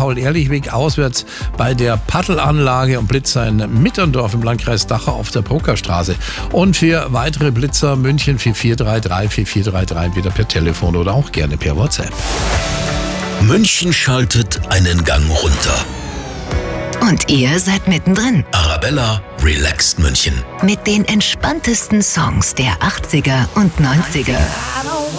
Paul-Ehrlich-Weg auswärts bei der Paddelanlage und Blitzer in Mitterndorf im Landkreis Dachau auf der Bruckerstraße. Und für weitere Blitzer München 4433 entweder per Telefon oder auch gerne per WhatsApp. München schaltet einen Gang runter. Und ihr seid mittendrin. Arabella relaxt München. Mit den entspanntesten Songs der 80er und 90er.